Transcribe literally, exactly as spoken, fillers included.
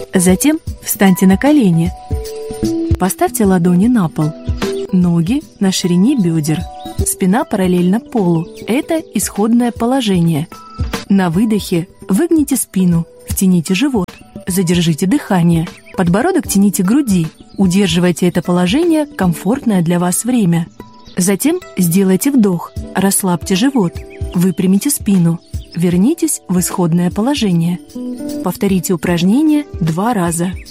Затем встаньте на колени. Поставьте ладони на пол. Ноги на ширине бедер. Спина параллельно полу. Это исходное положение. На выдохе выгните спину, втяните живот, задержите дыхание. Подбородок тяните к груди. Удерживайте это положение комфортное для вас время. Затем сделайте вдох, расслабьте живот, выпрямите спину. Вернитесь в исходное положение. Повторите упражнение два раза.